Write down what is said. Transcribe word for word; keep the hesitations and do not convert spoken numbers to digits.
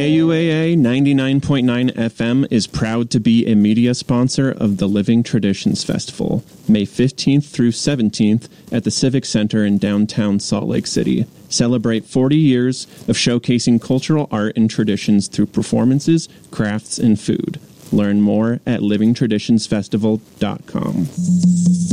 U A A ninety-nine point nine F M is proud to be a media sponsor of the Living Traditions Festival, May fifteenth through seventeenth at the Civic Center in downtown Salt Lake City. Celebrate forty years of showcasing cultural art and traditions through performances, crafts, and food. Learn more at living traditions festival dot com.